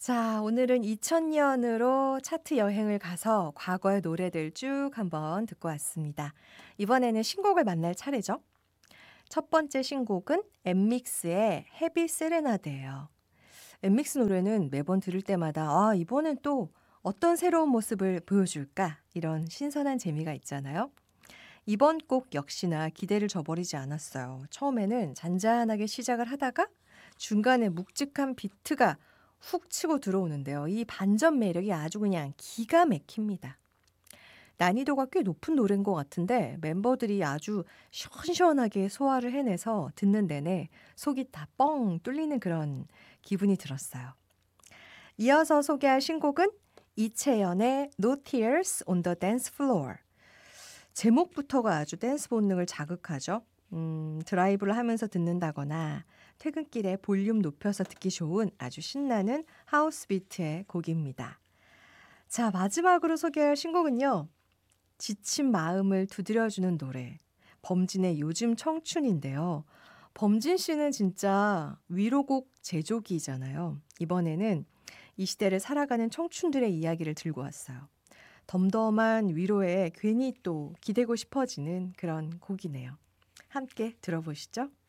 자, 오늘은 2000년으로 차트 여행을 가서 과거의 노래들 쭉 한번 듣고 왔습니다. 이번에는 신곡을 만날 차례죠. 첫 번째 신곡은 엠믹스의 헤비 세레나데예요. 엠믹스 노래는 매번 들을 때마다 이번엔 또 어떤 새로운 모습을 보여줄까? 이런 신선한 재미가 있잖아요. 이번 곡 역시나 기대를 저버리지 않았어요. 처음에는 잔잔하게 시작을 하다가 중간에 묵직한 비트가 훅 치고 들어오는데요. 이 반전 매력이 아주 그냥 기가 막힙니다. 난이도가 꽤 높은 노래인 것 같은데 멤버들이 아주 시원시원하게 소화를 해내서 듣는 내내 속이 다 뻥 뚫리는 그런 기분이 들었어요. 이어서 소개할 신곡은 이채연의 No Tears on the Dance Floor. 제목부터가 아주 댄스 본능을 자극하죠. 드라이브를 하면서 듣는다거나 퇴근길에 볼륨 높여서 듣기 좋은 아주 신나는 하우스 비트의 곡입니다. 자, 마지막으로 소개할 신곡은요. 지친 마음을 두드려주는 노래. 범진의 요즘 청춘인데요. 범진 씨는 진짜 위로곡 제조기잖아요. 이번에는 이 시대를 살아가는 청춘들의 이야기를 들고 왔어요. 덤덤한 위로에 괜히 또 기대고 싶어지는 그런 곡이네요. 함께 들어보시죠.